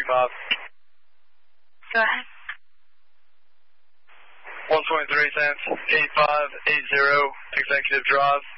85. Go ahead. 123 cents, 8580 Executive Drive.